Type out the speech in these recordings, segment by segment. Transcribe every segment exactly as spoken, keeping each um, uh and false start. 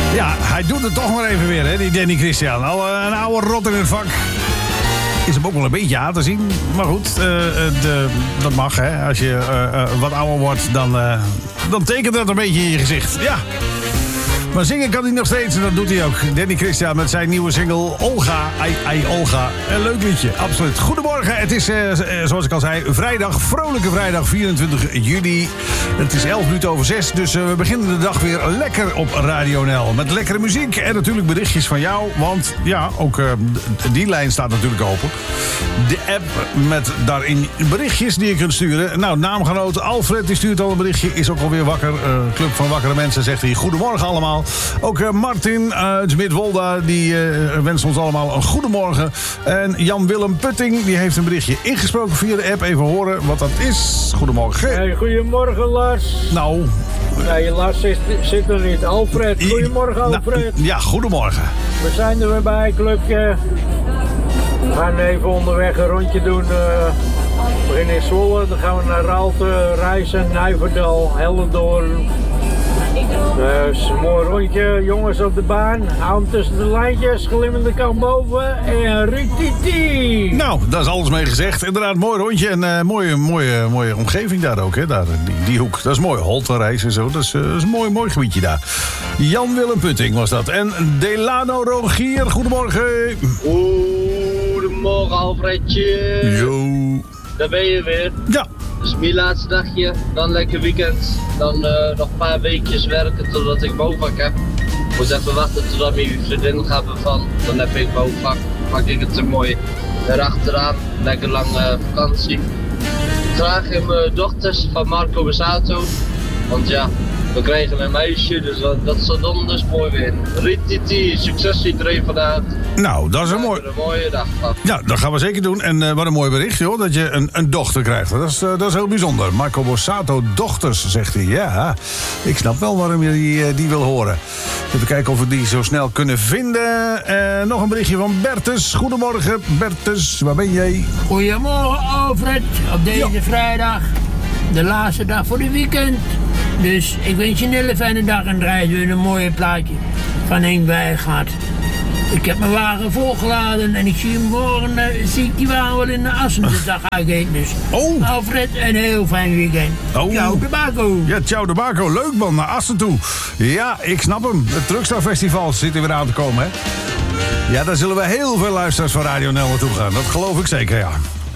Ja, hij doet het toch maar even weer, hè, die Danny Christian. Al uh, een oude rot in het vak. Is hem ook wel een beetje aan te zien. Maar goed, uh, de, dat mag, hè. Als je uh, uh, wat ouder wordt, dan, uh, dan tekent dat een beetje in je gezicht. Ja. Maar zingen kan hij nog steeds en dat doet hij ook. Danny Christian met zijn nieuwe single Olga. Ai, ai, Olga. Een leuk liedje, absoluut. Goedemorgen, het is, uh, zoals ik al zei, vrijdag. Vrolijke vrijdag, vierentwintig juli. Het is elf minuten over zes, dus uh, we beginnen de dag weer lekker op Radio N L. Met lekkere muziek en natuurlijk berichtjes van jou. Want ja, ook uh, die lijn staat natuurlijk open. De app met daarin berichtjes die je kunt sturen. Nou, naamgenoot Alfred die stuurt al een berichtje. Is ook alweer wakker. Uh, Club van Wakkere Mensen zegt hij goedemorgen allemaal. Ook uh, Martin uit uh, Midwolda die uh, wenst ons allemaal een goedemorgen. En Jan-Willem Putting die heeft een berichtje ingesproken via de app. Even horen wat dat is. Goedemorgen. Hey, goedemorgen Lars. Nou. Nee, Lars zit, zit er niet. Alfred, goedemorgen Alfred. Nou, ja, goedemorgen. We zijn er weer bij, clubje. We gaan even onderweg een rondje doen. Uh, we beginnen in Zwolle, dan gaan we naar Raalte, Rijssen, Nijverdal, Hellendoorn. Dus een mooi rondje, jongens op de baan. Hou hem tussen de lijntjes, glimmende kant boven en rititi. Nou, daar is alles mee gezegd. Inderdaad, mooi rondje en uh, mooie, mooie, mooie omgeving daar ook, hè? Daar, die, die hoek. Dat is mooi, Holterijs en zo. Dat is, uh, dat is een mooi, mooi gebiedje daar. Jan-Willem Putting was dat. En Delano Rogier, goedemorgen. Goedemorgen, Alfredje. Yo. Daar ben je weer. Ja. Dus mijn laatste dagje, dan lekker weekend. Dan uh, nog een paar weekjes werken totdat ik BOVAC heb. Ik moet even wachten totdat mijn vriendin gaat bevallen. Dan heb ik BOVAC. Maak ik het er mooi erachteraan. Lekker lange vakantie. Graag in mijn dochters van Marco Besato. Want ja, we kregen een meisje, dus dat, dat zal dan dus mooi weer. Rititi, succes iedereen vandaag. Nou, dat is een, mooi... een mooie dag van. Ja, dat gaan we zeker doen. En uh, wat een mooi bericht, joh, dat je een, een dochter krijgt. Dat is, uh, dat is heel bijzonder. Marco Borsato dochters, zegt hij. Ja, ik snap wel waarom je die, uh, die wil horen. Even kijken of we die zo snel kunnen vinden. Uh, nog een berichtje van Bertus. Goedemorgen, Bertus. Waar ben jij? Goedemorgen, Alfred. Op deze ja. vrijdag. De laatste dag voor de weekend. Dus ik wens je een hele fijne dag en draai weer een mooie plaatje van Henk Wijngaard. Ik heb mijn wagen volgeladen en ik zie hem morgen, uh, zie ik die wagen wel in de Assen. Dus daar ga ik heen. Dus oh. Alfred, een heel fijn weekend. Oh. Ciao de Baco. Ja, ciao de Baco. Leuk man, naar Assen toe. Ja, ik snap hem. Het Truckstar Festival zit er weer aan te komen, hè. Ja, daar zullen we heel veel luisteraars van Radio N L naartoe gaan. Dat geloof ik zeker, ja.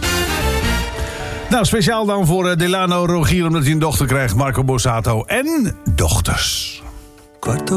Nou, speciaal dan voor uh, Delano Rogier, omdat hij een dochter krijgt. Marco Borsato en dochters. Kwart